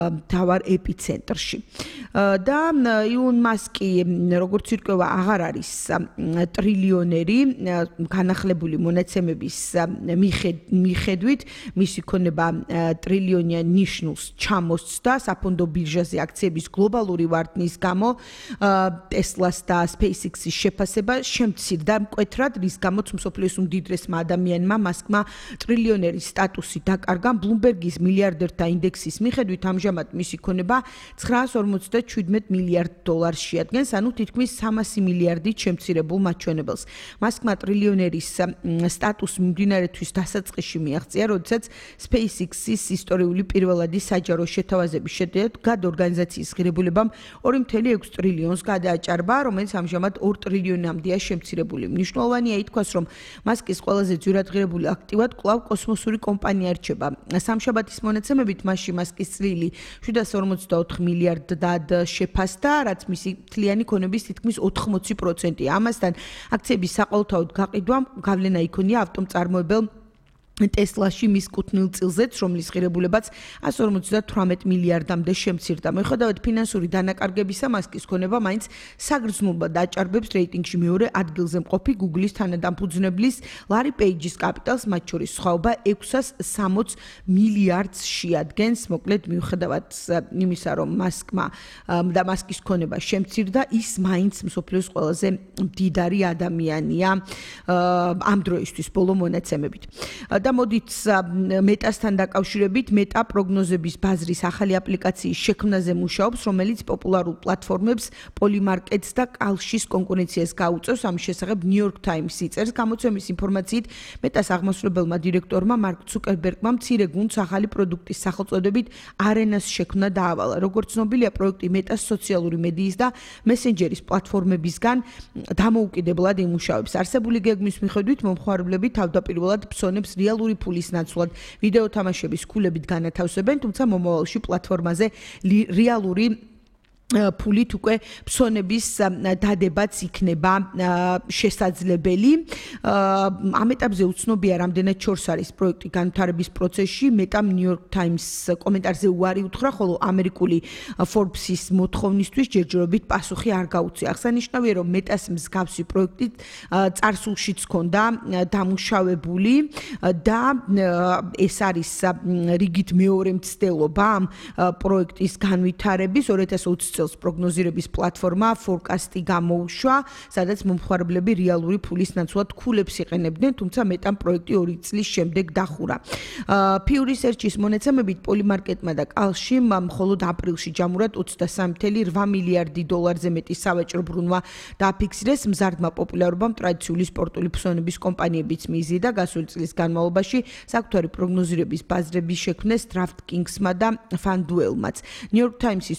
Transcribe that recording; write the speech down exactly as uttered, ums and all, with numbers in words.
თავარ ეპიცენტრში. და ილონ მასკი როგორც ირკვევა აღარ არის ტრილიონერი განახლებული მონაცემების მიხედვით მისი ქონება ტრილიონიან ნიშნულს ჩამოსცდა საფონდო ბირჟაზე აქციების გლობალური ვარდნის გამო ტესლას და SpaceX-ის შეფასება შემცირდა მკვეთრად რის გამოც მსოფლიოს უმდიდრესმა ადამიანმა მასკმა ტრილიონერის სტატუსი დაკარგა ბლუმბერგის მილიარდერთა ინდექსის მიხედვით ამჟამად მისი ქონება ცხრაას ორმოცდაშვიდმეტ მილიარდ დოლარს შეადგენს, ანუ თითქმის სამასი მილიარდით შემცირებულ მაჩვენებელს. მასკმა ტრილიონერის სტატუსი მიმდინარეთვის დასაწყისში მიაღწია, როდესაც SpaceX-ის ისტორიული პირველადი საჯარო შეთავაზების შედეგად გად ორგანიზაციის ღირებულებამ ორი მცდარი ექვსი ტრილიონს გადააჭარბა, რომელიც ამჟამად ორ ტრილიონამდეა შემცირებული. მნიშვნელოვანია ითქვას, რომ მასკის ყველაზე ძვირადღირებული აქტივად კვლავ კოსმოსური კომპანია რჩება. სამშაბათის მონაცემებით მასში მასკის წვლილი შვიდას ორმოცდაოთხ მილიარდად შეფასდა, რაც მისი მთლიანი ქონების თითქმის ოთხმოცი პროცენტია. ამასთან აქციების საყოველთაოდ გაყიდვამ გავლენა იქონია ავტომწარმოებელ ტესლაში მის კუთვნილ წილზეც, რომლის ღირებულებაც ას ორმოცდათვრამეტ მილიარდამდე შემცირდა. მიუხედავად ფინანსური დანაკარგებისა, მასკის ქონება მაინც საგრძნობლად აჭარბებს რეიტინგში მეორე ადგილზე მყოფი Google-ის თანადამფუძნებლის ლარი პეიჯის კაპიტალს, მათ შორის სხვაობა ექვსას სამოც მილიარდს შეადგენს. მოკლედ, მიუხედავად იმისა, რომ მასკმა და მასკის ქონება შემცირდა, ის მაინც მსოფლიოს ყველაზე მდიდარი ადამიანია ამ დროისთვის ბოლო მონაცემებით. და მოდით მეტასთან დაკავშირებით მეტა პროგნოზების ბაზრის ახალი აპლიკაციის შექმნაზე მუშაობს, რომელიც პოპულარულ პლატფორმებს პოლიმარკეტს და კალშის კონკურენციას გაუწევს. ამის შესახებ New York Times იწერს. გამოცემის ინფორმაციით მეტას აღმასრულებელმა დირექტორმა მარკ ცუკერბერგმა მცირე გუნდს ახალი პროდუქტის სახელწოდებით არენას შექმნა დაავალა. როგორც ცნობილია, პროექტი მეტას სოციალური მედიის და მესენჯერის პლატფორმებისგან დამოუკიდებლად იმუშავებს. არსებული გეგმის მიხედვით მომხმარებლები თავდაპირველად ფსონებს რეალური ფულის ნაცვლად ვიდეო თამაშების ქულებით განათავსებენ, თუმცა მომავალში პლატფორმაზე რეალური ფულით უკვე ფსონების დადებაც იქნება შესაძლებელი. ამ ეტაპზე უცნობია, რამდენად შორს არის პროექტი განვითარების პროცესში. მეტამ New York Times კომენტარზე უარი უთხრა, ხოლო ამერიკული Forbes-ის მოთხოვნისთვის ჯერჯერობით პასუხი არ გაუწია. აღსანიშნავია, რომ მეტას მსგავსი პროექტი წარსულშიც ჰქონდა დამუშავებული და ეს არის რიგით მეორე მცდელობა ამ პროექტის განვითარების. ორი ათას ოცი წელს პროგნოზირების პლატფორმა Forecast-ი გამოუშვა, სადაც მომხმარებლები რეალური ფულის ნაცვლად ქულებს იყენებდნენ, თუმცა მეტამ პროექტი ორი წლის შემდეგ დახურა. Pew Research-ის მონაცემებით პოლიმარკეტმა და კალშიმ მხოლოდ აპრილში ჯამურად ოცდასამი წუთი ოთხ მილიარდი დოლარზე მეტი სავაჭრო ბრუნვა დააფიქსირეს. მზარდმა პოპულარობამ ტრადიციული სპორტული ფსონების კომპანიებიც მიიზიდა. გასული წლის განმავლობაში საკუთარი პროგნოზირების ბაზრები შექმნეს DraftKings-მა და FanDuel-მაც. New York Times-ის